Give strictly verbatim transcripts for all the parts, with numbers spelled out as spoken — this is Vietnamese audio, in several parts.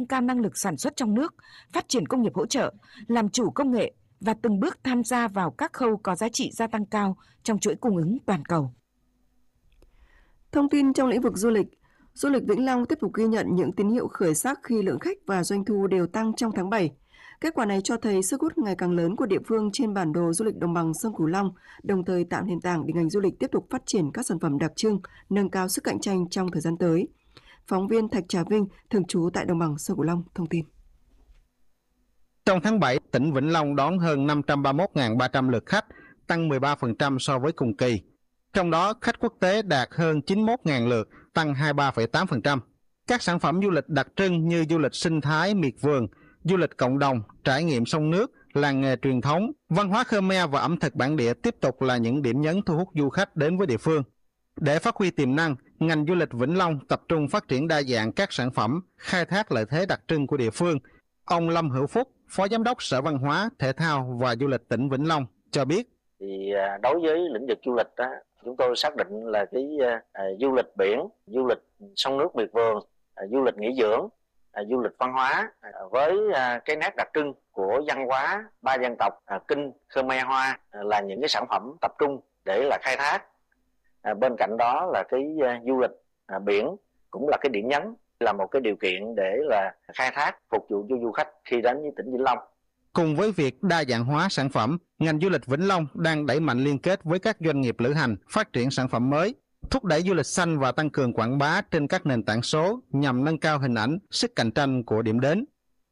cao năng lực sản xuất trong nước, phát triển công nghiệp hỗ trợ, làm chủ công nghệ và từng bước tham gia vào các khâu có giá trị gia tăng cao trong chuỗi cung ứng toàn cầu. Thông tin trong lĩnh vực du lịch. Du lịch Vĩnh Long tiếp tục ghi nhận những tín hiệu khởi sắc khi lượng khách và doanh thu đều tăng trong tháng bảy. Kết quả này cho thấy sức hút ngày càng lớn của địa phương trên bản đồ du lịch đồng bằng sông Cửu Long, đồng thời tạo nền tảng để ngành du lịch tiếp tục phát triển các sản phẩm đặc trưng, nâng cao sức cạnh tranh trong thời gian tới. Phóng viên Thạch Trà Vinh, thường trú tại đồng bằng sông Cửu Long, thông tin. Trong tháng bảy, tỉnh Vĩnh Long đón hơn năm trăm ba mươi mốt nghìn ba trăm lượt khách, tăng mười ba phần trăm so với cùng kỳ. Trong đó, khách quốc tế đạt hơn chín mươi mốt nghìn lượt, tăng hai mươi ba phẩy tám phần trăm. Các sản phẩm du lịch đặc trưng như du lịch sinh thái miệt vườn, du lịch cộng đồng, trải nghiệm sông nước, làng nghề truyền thống, văn hóa Khmer và ẩm thực bản địa tiếp tục là những điểm nhấn thu hút du khách đến với địa phương. Để phát huy tiềm năng, ngành du lịch Vĩnh Long tập trung phát triển đa dạng các sản phẩm, khai thác lợi thế đặc trưng của địa phương. Ông Lâm Hữu Phúc, Phó Giám đốc Sở Văn hóa, Thể thao và Du lịch tỉnh Vĩnh Long cho biết. Thì đối với lĩnh vực du lịch đó, chúng tôi xác định là cái à, du lịch biển, du lịch sông nước miệt vườn, à, du lịch nghỉ dưỡng, à, du lịch văn hóa à, với à, cái nét đặc trưng của văn hóa ba dân tộc à, Kinh, Khmer, Hoa à, là những cái sản phẩm tập trung để là khai thác. À, bên cạnh đó là cái à, du lịch à, biển cũng là cái điểm nhấn, là một cái điều kiện để là khai thác phục vụ cho du khách khi đến với tỉnh Vĩnh Long. Cùng với việc đa dạng hóa sản phẩm, ngành du lịch Vĩnh Long đang đẩy mạnh liên kết với các doanh nghiệp lữ hành, phát triển sản phẩm mới, thúc đẩy du lịch xanh và tăng cường quảng bá trên các nền tảng số nhằm nâng cao hình ảnh, sức cạnh tranh của điểm đến.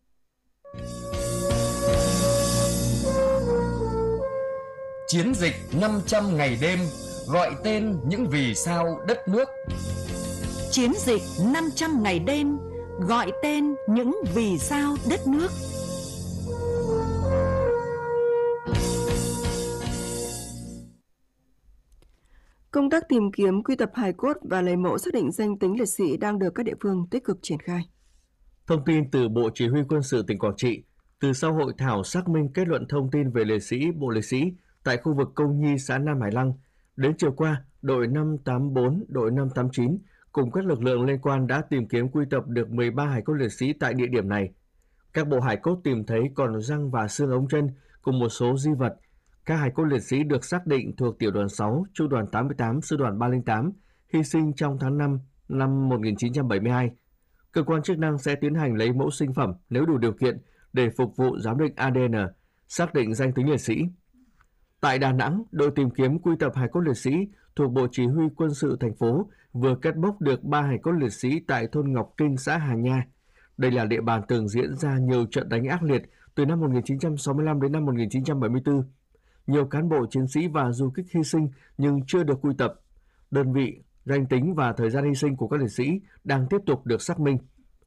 Chiến dịch năm trăm ngày đêm, gọi tên những vì sao đất nước. Chiến dịch năm trăm ngày đêm, gọi tên những vì sao đất nước. Công tác tìm kiếm, quy tập hài cốt và lấy mẫu xác định danh tính liệt sĩ đang được các địa phương tích cực triển khai. Thông tin từ Bộ Chỉ huy Quân sự tỉnh Quảng Trị, từ sau hội thảo xác minh kết luận thông tin về liệt sĩ, bộ liệt sĩ tại khu vực Công Nhi, xã Nam Hải Lăng, đến chiều qua, đội năm tám bốn, đội năm tám chín cùng các lực lượng liên quan đã tìm kiếm quy tập được mười ba hài cốt liệt sĩ tại địa điểm này. Các bộ hài cốt tìm thấy còn răng và xương ống chân cùng một số di vật. Các hài cốt liệt sĩ được xác định thuộc tiểu đoàn sáu, trung đoàn tám mươi tám, sư đoàn ba không tám, hy sinh trong tháng năm năm một nghìn chín trăm bảy mươi hai. Cơ quan chức năng sẽ tiến hành lấy mẫu sinh phẩm nếu đủ điều kiện để phục vụ giám định a đê en, xác định danh tính liệt sĩ. Tại Đà Nẵng, đội tìm kiếm quy tập hài cốt liệt sĩ thuộc Bộ Chỉ huy Quân sự thành phố vừa cất bốc được ba hài cốt liệt sĩ tại thôn Ngọc Kinh, xã Hà Nha. Đây là địa bàn từng diễn ra nhiều trận đánh ác liệt từ năm một nghìn chín trăm sáu mươi lăm đến năm một nghìn chín trăm bảy mươi tư. Nhiều cán bộ chiến sĩ và du kích hy sinh nhưng chưa được quy tập. Đơn vị, danh tính và thời gian hy sinh của các liệt sĩ đang tiếp tục được xác minh.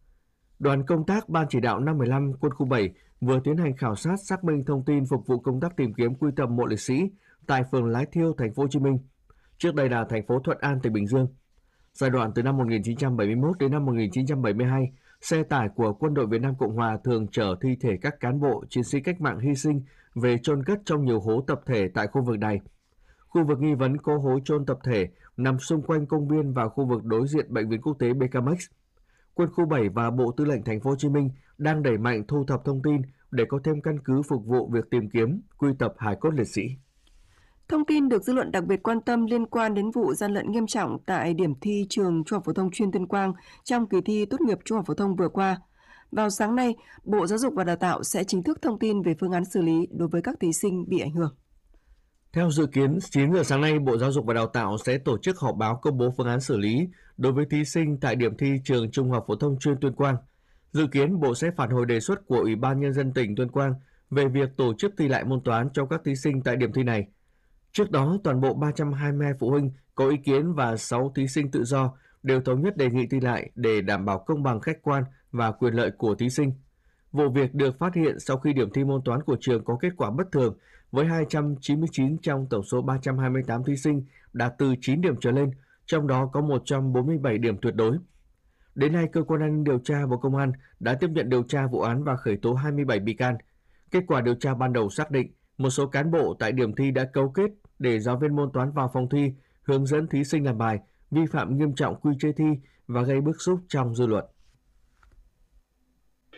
Đoàn công tác Ban chỉ đạo năm một lăm Quân khu bảy vừa tiến hành khảo sát xác minh thông tin phục vụ công tác tìm kiếm quy tập mộ liệt sĩ tại phường Lái Thiêu, thành phố Hồ Chí Minh. Trước đây là thành phố Thuận An, tỉnh Bình Dương. Giai đoạn từ năm một nghìn chín trăm bảy mươi mốt đến năm một nghìn chín trăm bảy mươi hai, xe tải của Quân đội Việt Nam Cộng Hòa thường chở thi thể các cán bộ, chiến sĩ cách mạng hy sinh về chôn cất trong nhiều hố tập thể tại khu vực này. Khu vực nghi vấn có hố chôn tập thể nằm xung quanh công viên và khu vực đối diện Bệnh viện Quốc tế bê ca em ích. Quân khu bảy và Bộ Tư lệnh Thành phố Hồ Chí Minh đang đẩy mạnh thu thập thông tin để có thêm căn cứ phục vụ việc tìm kiếm, quy tập hài cốt liệt sĩ. Thông tin được dư luận đặc biệt quan tâm liên quan đến vụ gian lận nghiêm trọng tại điểm thi trường Trung học phổ thông chuyên Tuyên Quang trong kỳ thi tốt nghiệp Trung học phổ thông vừa qua. Vào sáng nay, Bộ Giáo dục và Đào tạo sẽ chính thức thông tin về phương án xử lý đối với các thí sinh bị ảnh hưởng. Theo dự kiến, chín giờ sáng nay, Bộ Giáo dục và Đào tạo sẽ tổ chức họp báo công bố phương án xử lý đối với thí sinh tại điểm thi trường Trung học phổ thông chuyên Tuyên Quang. Dự kiến, Bộ sẽ phản hồi đề xuất của Ủy ban Nhân dân tỉnh Tuyên Quang về việc tổ chức thi lại môn toán cho các thí sinh tại điểm thi này. Trước đó, toàn bộ ba trăm hai mươi hai phụ huynh có ý kiến và sáu thí sinh tự do đều thống nhất đề nghị thi lại để đảm bảo công bằng, khách quan và quyền lợi của thí sinh. Vụ việc được phát hiện sau khi điểm thi môn toán của trường có kết quả bất thường với hai trăm chín mươi chín trong tổng số ba trăm hai mươi tám thí sinh đạt từ chín điểm trở lên, trong đó có một trăm bốn mươi bảy điểm tuyệt đối. Đến nay, Cơ quan An ninh Điều tra Bộ Công an đã tiếp nhận điều tra vụ án và khởi tố hai mươi bảy bị can. Kết quả điều tra ban đầu xác định một số cán bộ tại điểm thi đã cấu kết để giáo viên môn toán vào phòng thi, hướng dẫn thí sinh làm bài, vi phạm nghiêm trọng quy chế thi và gây bức xúc trong dư luận.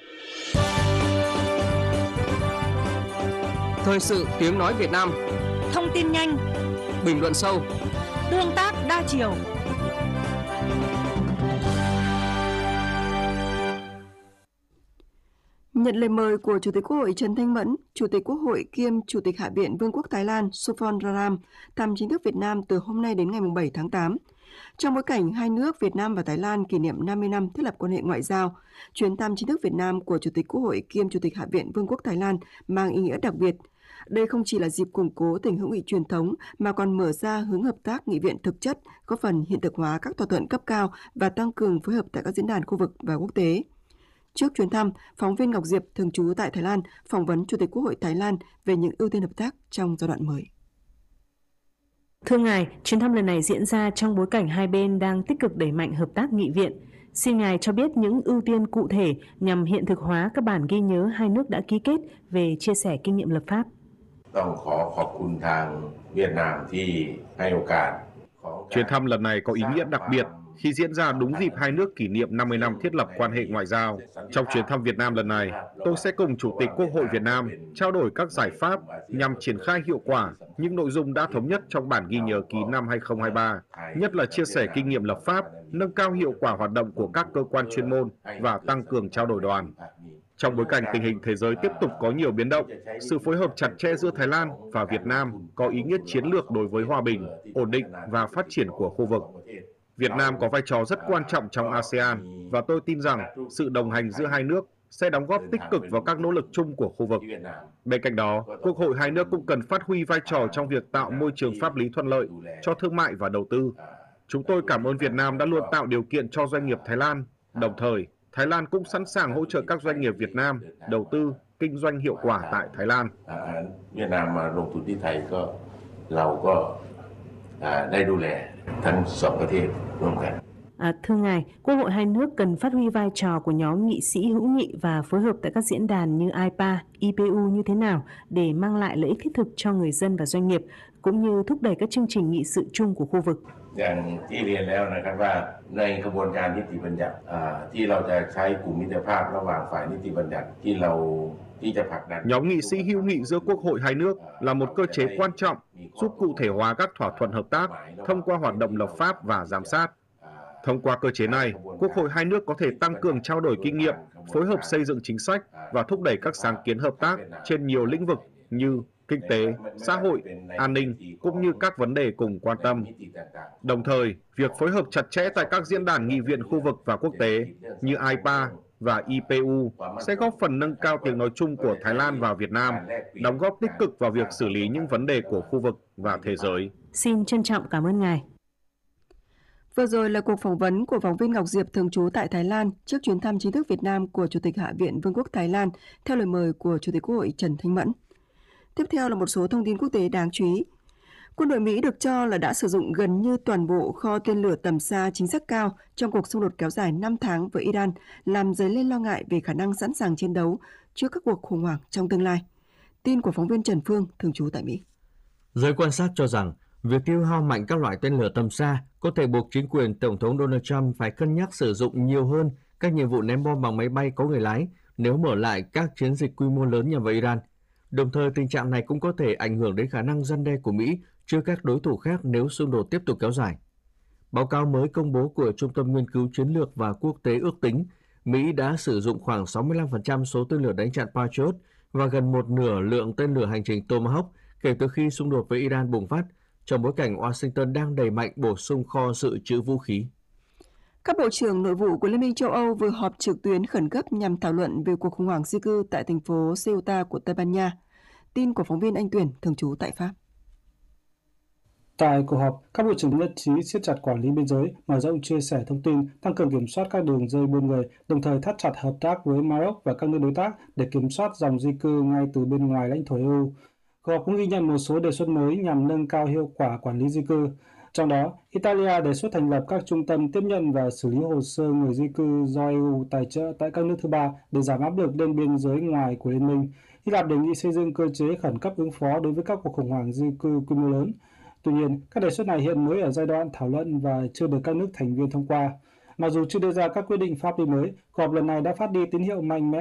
Thời sự tiếng nói Việt Nam. Thông tin nhanh, Bình luận sâu, tương tác đa chiều. Nhận lời mời của Chủ tịch Quốc hội Trần Thanh Mẫn, Chủ tịch Quốc hội kiêm Chủ tịch Hạ viện Vương quốc Thái Lan Suphonraram thăm chính thức Việt Nam từ hôm nay đến ngày bảy tháng tám. Trong bối cảnh hai nước Việt Nam và Thái Lan kỷ niệm năm mươi năm thiết lập quan hệ ngoại giao, chuyến thăm chính thức Việt Nam của Chủ tịch Quốc hội kiêm Chủ tịch Hạ viện Vương quốc Thái Lan mang ý nghĩa đặc biệt. Đây không chỉ là dịp củng cố tình hữu nghị truyền thống mà còn mở ra hướng hợp tác nghị viện thực chất, góp phần hiện thực hóa các thỏa thuận cấp cao và tăng cường phối hợp tại các diễn đàn khu vực và quốc tế. Trước chuyến thăm, phóng viên Ngọc Diệp thường trú tại Thái Lan phỏng vấn Chủ tịch Quốc hội Thái Lan về những ưu tiên hợp tác trong giai đoạn mới. Thưa Ngài, chuyến thăm lần này diễn ra trong bối cảnh hai bên đang tích cực đẩy mạnh hợp tác nghị viện. Xin Ngài cho biết những ưu tiên cụ thể nhằm hiện thực hóa các bản ghi nhớ hai nước đã ký kết về chia sẻ kinh nghiệm lập pháp. ต้องขอขอบคุณทางเวียดนามที่ให้โอกาส Chuyến thăm lần này có ý nghĩa đặc biệt khi diễn ra đúng dịp hai nước kỷ niệm năm mươi năm thiết lập quan hệ ngoại giao. Trong chuyến thăm Việt Nam lần này, tôi sẽ cùng Chủ tịch Quốc hội Việt Nam trao đổi các giải pháp nhằm triển khai hiệu quả những nội dung đã thống nhất trong bản ghi nhớ ký năm hai không hai ba, nhất là chia sẻ kinh nghiệm lập pháp, nâng cao hiệu quả hoạt động của các cơ quan chuyên môn và tăng cường trao đổi đoàn. Trong bối cảnh tình hình thế giới tiếp tục có nhiều biến động, sự phối hợp chặt chẽ giữa Thái Lan và Việt Nam có ý nghĩa chiến lược đối với hòa bình, ổn định và phát triển của khu vực. Việt Nam có vai trò rất quan trọng trong a sê an và tôi tin rằng sự đồng hành giữa hai nước sẽ đóng góp tích cực vào các nỗ lực chung của khu vực. Bên cạnh đó, Quốc hội hai nước cũng cần phát huy vai trò trong việc tạo môi trường pháp lý thuận lợi cho thương mại và đầu tư. Chúng tôi cảm ơn Việt Nam đã luôn tạo điều kiện cho doanh nghiệp Thái Lan. Đồng thời, Thái Lan cũng sẵn sàng hỗ trợ các doanh nghiệp Việt Nam đầu tư, kinh doanh hiệu quả tại Thái Lan. Việt Nam mà đầu tưที่ไทยก็เราก็ได้ดูแลทั้งสองประเทศร่วมกัน À, thưa Ngài, Quốc hội hai nước cần phát huy vai trò của nhóm nghị sĩ hữu nghị và phối hợp tại các diễn đàn như i pê a, i pê u như thế nào để mang lại lợi ích thiết thực cho người dân và doanh nghiệp, cũng như thúc đẩy các chương trình nghị sự chung của khu vực. อย่างที่เรียนแล้วนะครับว่าในกระบวนการนิติบัญญัติที่เราจะใช้กลุ่มมิตรภาพระหว่างฝ่ายนิติบัญญัติที่เรา Nhóm nghị sĩ hữu nghị giữa Quốc hội hai nước là một cơ chế quan trọng giúp cụ thể hóa các thỏa thuận hợp tác thông qua hoạt động lập pháp và giám sát. Thông qua cơ chế này, Quốc hội hai nước có thể tăng cường trao đổi kinh nghiệm, phối hợp xây dựng chính sách và thúc đẩy các sáng kiến hợp tác trên nhiều lĩnh vực như kinh tế, xã hội, an ninh cũng như các vấn đề cùng quan tâm. Đồng thời, việc phối hợp chặt chẽ tại các diễn đàn nghị viện khu vực và quốc tế như i pê a và i pê u sẽ góp phần nâng cao tiếng nói chung của Thái Lan và Việt Nam, đóng góp tích cực vào việc xử lý những vấn đề của khu vực và thế giới. Xin trân trọng cảm ơn Ngài. Vừa rồi là cuộc phỏng vấn của phóng viên Ngọc Diệp thường trú tại Thái Lan trước chuyến thăm chính thức Việt Nam của Chủ tịch Hạ viện Vương quốc Thái Lan theo lời mời của Chủ tịch Quốc hội Trần Thanh Mẫn. Tiếp theo là một số thông tin quốc tế đáng chú ý. Quân đội Mỹ được cho là đã sử dụng gần như toàn bộ kho tên lửa tầm xa chính xác cao trong cuộc xung đột kéo dài năm tháng với Iran, làm dấy lên lo ngại về khả năng sẵn sàng chiến đấu trước các cuộc khủng hoảng trong tương lai. Tin của phóng viên Trần Phương, thường trú tại Mỹ. Giới quan sát cho rằng, việc tiêu hao mạnh các loại tên lửa tầm xa có thể buộc chính quyền Tổng thống Donald Trump phải cân nhắc sử dụng nhiều hơn các nhiệm vụ ném bom bằng máy bay có người lái nếu mở lại các chiến dịch quy mô lớn nhằm vào Iran. Đồng thời, tình trạng này cũng có thể ảnh hưởng đến khả năng răn đe của Mỹ trước các đối thủ khác nếu xung đột tiếp tục kéo dài. Báo cáo mới công bố của Trung tâm Nghiên cứu Chiến lược và Quốc tế ước tính, Mỹ đã sử dụng khoảng sáu mươi lăm phần trăm số tên lửa đánh chặn Patriot và gần một nửa lượng tên lửa hành trình Tomahawk kể từ khi xung đột với Iran bùng phát, trong bối cảnh Washington đang đẩy mạnh bổ sung kho dự trữ vũ khí. Các bộ trưởng nội vụ của Liên minh châu Âu vừa họp trực tuyến khẩn cấp nhằm thảo luận về cuộc khủng hoảng di cư tại thành phố Ceuta của Tây Ban Nha. Tin của phóng viên Anh Tuyển, thường trú tại Pháp. Tại cuộc họp, các bộ trưởng nhất trí siết chặt quản lý biên giới, mở rộng chia sẻ thông tin, tăng cường kiểm soát các đường dây buôn người, đồng thời thắt chặt hợp tác với Maroc và các nước đối tác để kiểm soát dòng di cư ngay từ bên ngoài lãnh thổ e u. Cuộc họp cũng ghi nhận một số đề xuất mới nhằm nâng cao hiệu quả quản lý di cư. Trong đó, Italia đề xuất thành lập các trung tâm tiếp nhận và xử lý hồ sơ người di cư do e u tài trợ tại các nước thứ ba để giảm áp lực lên biên giới ngoài của Liên minh. Hy Lạp đề nghị xây dựng cơ chế khẩn cấp ứng phó đối với các cuộc khủng hoảng di cư quy mô lớn. Tuy nhiên, các đề xuất này hiện mới ở giai đoạn thảo luận và chưa được các nước thành viên thông qua. Mặc dù chưa đưa ra các quyết định pháp lý mới, cuộc họp lần này đã phát đi tín hiệu mạnh mẽ